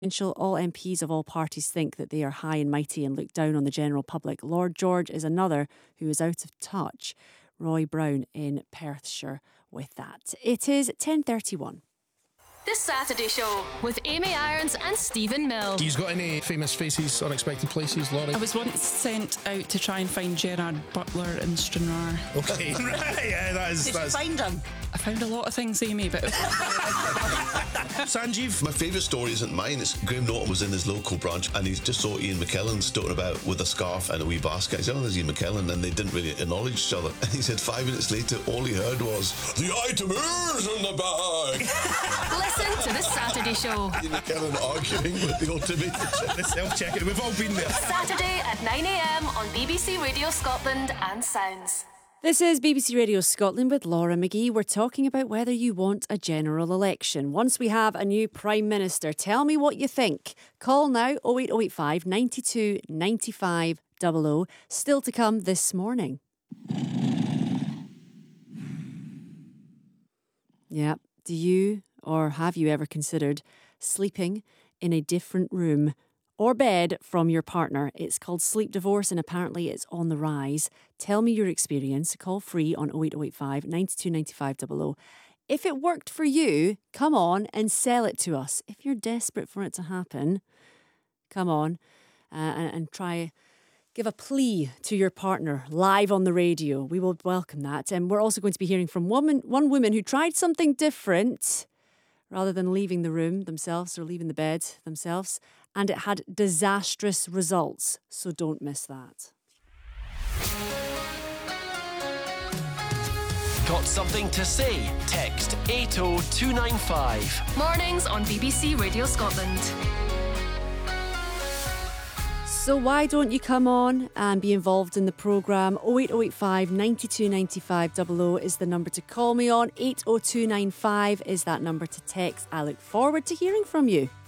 All MPs of all parties think that they are high and mighty and look down on the general public. Lord George is another who is out of touch. Roy Brown in Perthshire with that. It is 10:31. This Saturday show with Amy Irons and Stephen Mill. Do you got any famous faces, unexpected places, Laurie? I was once sent out to try and find Gerard Butler in Stranraer. Okay, right, yeah, that is. Did you find him? I found a lot of things, Amy, but Sanjeev. My favourite story isn't mine. It's Graham Norton was in his local branch and he just saw Ian McKellen stoating about with a scarf and a wee basket. He said, "Oh, there's Ian McKellen," and they didn't really acknowledge each other. And he said 5 minutes later, all he heard was, "The item is in the bag." Listen to the Saturday show. Ian McKellen arguing with the automated check. The self-checking. We've all been there. Saturday at 9 a.m. on BBC Radio Scotland and Sounds. This is BBC Radio Scotland with Laura McGee. We're talking about whether you want a general election. Once we have a new Prime Minister, tell me what you think. Call now 08085 92 95 00. Still to come this morning. Yeah. Do you or have you ever considered sleeping in a different room or bed from your partner? It's called sleep divorce and apparently it's on the rise. Tell me your experience. Call free on 08085 92 95 00. If it worked for you, come on and sell it to us. If you're desperate for it to happen, come on and try give a plea to your partner live on the radio. We will welcome that. And we're also going to be hearing from one woman who tried something different rather than leaving the room themselves or leaving the bed themselves. And it had disastrous results. So don't miss that. Got something to say? Text 80295. Mornings on BBC Radio Scotland. So why don't you come on and be involved in the programme? 08085 92 95 00 is the number to call me on. 80295 is that number to text. I look forward to hearing from you.